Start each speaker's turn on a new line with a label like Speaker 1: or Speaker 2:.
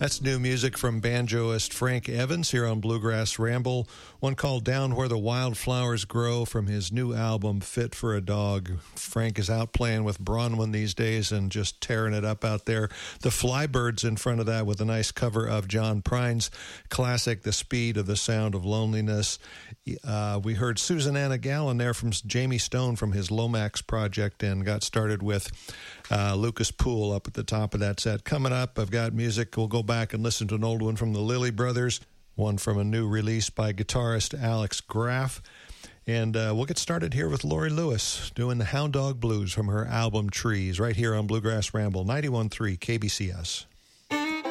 Speaker 1: That's new music from banjoist Frank Evans here on Bluegrass Ramble. One called Down Where the Wildflowers Grow from his new album, Fit for a Dog. Frank is out playing with Bronwyn these days and just tearing it up out there. The Flybirds in front of that with a nice cover of John Prine's classic, The Speed of the Sound of Loneliness. We heard Susanna Gallen there from Jamie Stone from his Lomax project and got started with Lucas Poole up at the top of that set. Coming up, I've got music. We'll go back and listen to an old one from the Lilly Brothers, one from a new release by guitarist Alex Graff. And we'll get started here with Laurie Lewis doing the Hound Dog Blues from her album Trees right here on Bluegrass Ramble, 91.3 KBCS.